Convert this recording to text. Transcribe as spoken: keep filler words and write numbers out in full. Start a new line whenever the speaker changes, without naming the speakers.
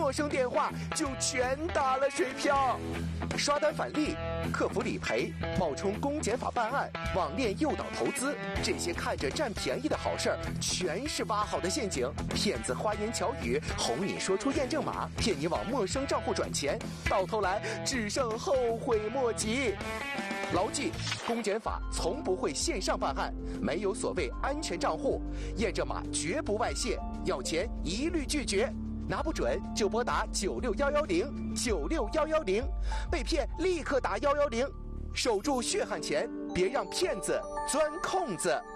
陌生电话就全打了水漂。刷单返利、客服理赔、冒充公检法办案、网恋诱导投资，这些看着占便宜的好事儿，全是挖好的陷阱。骗子花言巧语哄你说出验证码，骗你往陌生账户转钱，到头来只剩后悔莫及。牢记，公检法从不会线上办案，没有所谓安全账户，验证码绝不外泄，要钱一律拒绝。拿不准就拨打九六幺幺零九六幺幺零，被骗立刻打幺幺零，守住血汗钱，别让骗子钻空子。